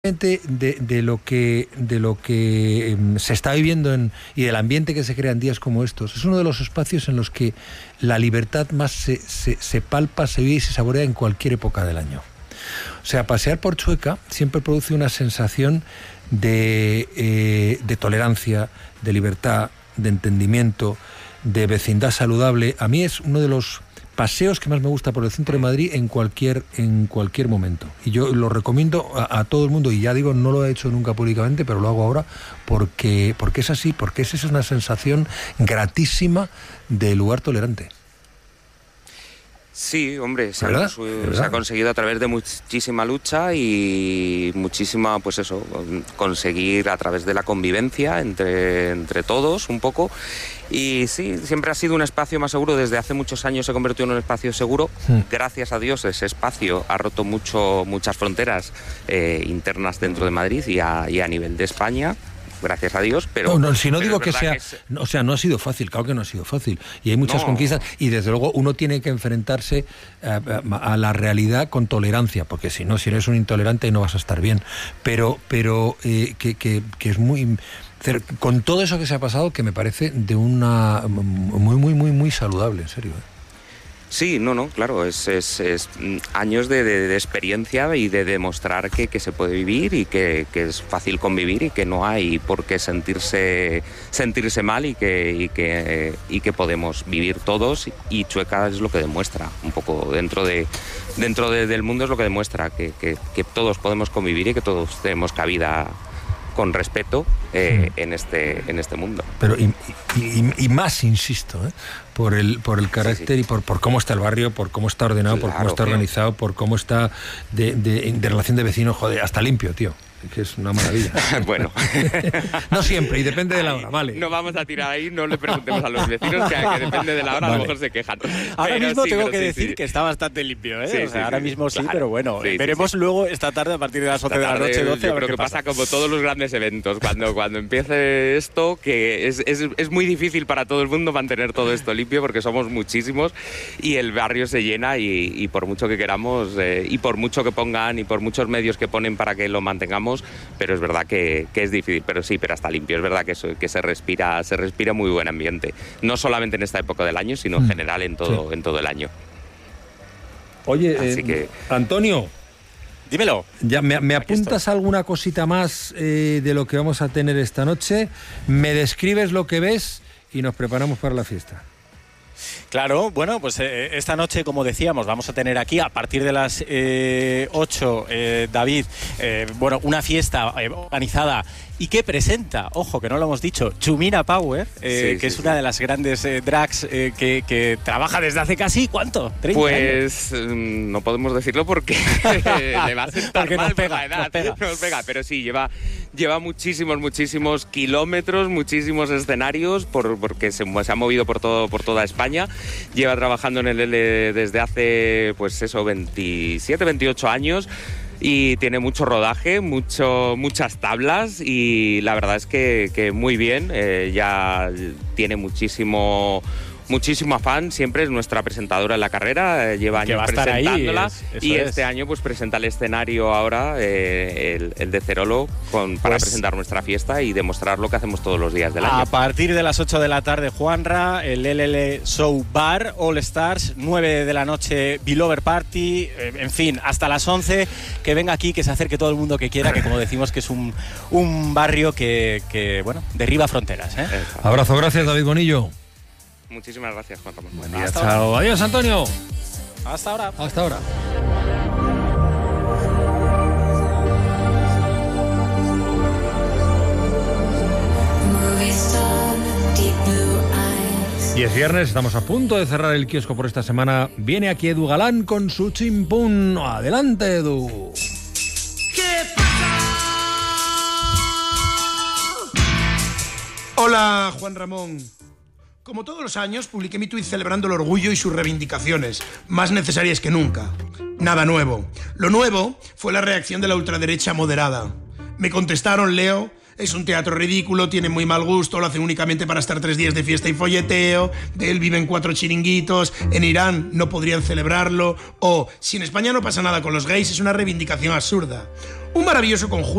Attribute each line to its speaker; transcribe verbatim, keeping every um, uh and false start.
Speaker 1: De, de lo que de lo que eh, se está viviendo en, y del ambiente que se crea en días como estos, es uno de los espacios en los que la libertad más se, se, se palpa, se vive y se saborea en cualquier época del año. O sea, pasear por Chueca siempre produce una sensación de, eh, de tolerancia, de libertad, de entendimiento, de vecindad saludable. A mí es uno de los paseos que más me gusta por el centro de Madrid en cualquier en cualquier momento. Y yo lo recomiendo a, a todo el mundo, y ya digo, no lo he hecho nunca públicamente, pero lo hago ahora porque, porque es así, porque esa es una sensación gratísima de lugar tolerante.
Speaker 2: Sí, hombre, se ha, se ha conseguido a través de muchísima lucha y muchísima, pues eso, conseguir a través de la convivencia entre, entre todos un poco. Y sí, siempre ha sido un espacio más seguro. Desde hace muchos años se convirtió en un espacio seguro. Sí. Gracias a Dios ese espacio ha roto mucho, muchas fronteras eh, internas dentro de Madrid y a, y a nivel de España. Gracias a Dios, pero...
Speaker 1: No, no, si no
Speaker 2: pero
Speaker 1: digo que sea...
Speaker 2: que es...
Speaker 1: O sea, no ha sido fácil, claro que no ha sido fácil. Y hay muchas no. conquistas, y desde luego uno tiene que enfrentarse a, a, a la realidad con tolerancia, porque si no, si eres un intolerante no vas a estar bien. Pero pero eh, que, que, que es muy... Con todo eso que se ha pasado, que me parece de una... Muy, muy, muy, muy saludable, en serio, ¿eh?
Speaker 2: Sí, no, no, claro, es, es, es años de, de, de experiencia y de demostrar que, que se puede vivir y que, que es fácil convivir y que no hay por qué sentirse sentirse mal y que, y que, y que podemos vivir todos, y Chueca es lo que demuestra, un poco dentro de dentro de, del mundo es lo que demuestra, que, que, que todos podemos convivir y que todos tenemos cabida con respeto eh, en este en este mundo.
Speaker 1: Pero y, y, y más, insisto, ¿eh? por el por el carácter sí, sí. y por, por cómo está el barrio, por cómo está ordenado, claro, por cómo está organizado, por cómo está de, de, de relación de vecinos, joder, hasta limpio, tío. Que es una maravilla.
Speaker 2: Bueno.
Speaker 1: No siempre, y depende de la hora, vale.
Speaker 2: No vamos a tirar ahí, no le preguntemos a los vecinos, que, que depende de la hora, vale. A lo mejor se quejan.
Speaker 3: Ahora
Speaker 2: pero
Speaker 3: mismo
Speaker 2: sí,
Speaker 3: tengo que
Speaker 2: sí,
Speaker 3: decir
Speaker 2: sí.
Speaker 3: que está bastante limpio, ¿eh?
Speaker 2: Sí,
Speaker 3: o sea,
Speaker 2: sí,
Speaker 3: ahora
Speaker 2: sí,
Speaker 3: mismo sí,
Speaker 2: claro.
Speaker 3: pero bueno,
Speaker 2: sí,
Speaker 3: veremos
Speaker 2: sí, sí.
Speaker 3: luego esta tarde a partir de las once de la noche, doce,
Speaker 2: Yo
Speaker 3: a ver
Speaker 2: creo
Speaker 3: qué
Speaker 2: que
Speaker 3: pasa.
Speaker 2: pasa como todos los grandes eventos, cuando, cuando empiece esto, que es, es, es muy difícil para todo el mundo mantener todo esto limpio, porque somos muchísimos y el barrio se llena, y, y por mucho que queramos, eh, y por mucho que pongan, y por muchos medios que ponen para que lo mantengamos, pero es verdad que, que es difícil, pero sí, pero está limpio. Es verdad que, eso, que se respira se respira muy buen ambiente, no solamente en esta época del año, sino en general en todo, sí. en todo el año.
Speaker 1: Oye,
Speaker 2: Así
Speaker 1: eh,
Speaker 2: que...
Speaker 1: Antonio,
Speaker 3: dímelo.
Speaker 1: Ya, ¿Me, me apuntas alguna cosita más eh, de lo que vamos a tener esta noche? ¿Me describes lo que ves y nos preparamos para la fiesta?
Speaker 3: Claro, bueno, pues eh, esta noche, como decíamos, vamos a tener aquí a partir de las eh, ocho, eh, David, eh, bueno, una fiesta eh, organizada y que presenta, ojo, que no lo hemos dicho, Chumina Power, eh,
Speaker 2: sí,
Speaker 3: que
Speaker 2: sí,
Speaker 3: es una
Speaker 2: sí.
Speaker 3: de las grandes eh, drags eh, que, que trabaja desde hace casi, ¿cuánto? ¿treinta
Speaker 2: Pues
Speaker 3: años?
Speaker 2: No podemos decirlo porque le va a sentar
Speaker 3: porque
Speaker 2: mal
Speaker 3: nos pega,
Speaker 2: por la edad.
Speaker 3: nos pega.
Speaker 2: Nos pega, pero sí, lleva, lleva muchísimos, muchísimos kilómetros, muchísimos escenarios, por, porque se, se ha movido por, todo, por toda España. Lleva trabajando en el L desde hace, pues eso, veintisiete, veintiocho años. Y tiene mucho rodaje, mucho, muchas tablas, y la verdad es que, que muy bien. Eh, ya tiene muchísimo... muchísimo afán, siempre es nuestra presentadora en la carrera, eh, lleva años presentándola, es, y es. este año pues presenta el escenario ahora, eh, el, el de Cerolo, con, para pues, presentar nuestra fiesta y demostrar lo que hacemos todos los días del año.
Speaker 3: A partir de las ocho de la tarde, Juanra, el L L Show Bar, All Stars, nueve de la noche, Belover Party, eh, en fin, hasta las once, que venga aquí, que se acerque todo el mundo que quiera, que como decimos que es un, un barrio que, que, bueno, derriba fronteras, ¿eh?
Speaker 1: Abrazo, gracias David Bonillo.
Speaker 2: Muchísimas gracias, Juan Ramón.
Speaker 1: Buen día, chao. Adiós, Antonio.
Speaker 3: Hasta ahora.
Speaker 1: Hasta ahora. Y es viernes, estamos a punto de cerrar el kiosco por esta semana. Viene aquí Edu Galán con su chimpún. Adelante, Edu.
Speaker 4: ¿Qué pasa? Hola, Juan Ramón. Como todos los años, publiqué mi tuit celebrando el orgullo y sus reivindicaciones, más necesarias que nunca. Nada nuevo. Lo nuevo fue la reacción de la ultraderecha moderada. Me contestaron, Leo, es un teatro ridículo, tiene muy mal gusto, lo hacen únicamente para estar tres días de fiesta y folleteo, de él viven cuatro chiringuitos, en Irán no podrían celebrarlo, o si en España no pasa nada con los gays es una reivindicación absurda. Un maravilloso conjunto